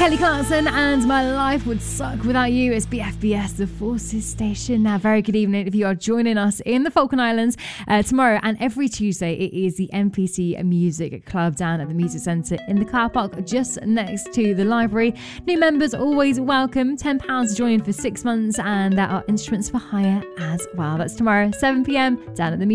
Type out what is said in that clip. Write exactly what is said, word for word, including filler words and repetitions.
Kelly Clarkson and My Life Would Suck Without You. It's B F B S, the Forces Station. Now, very good evening if you are joining us in the Falkland Islands uh, tomorrow and every Tuesday. It is the M P C Music Club down at the Music Centre in the car park just next to the library. New members always welcome. ten pounds to join for six months, and there are instruments for hire as well. That's tomorrow, seven p.m. down at the Music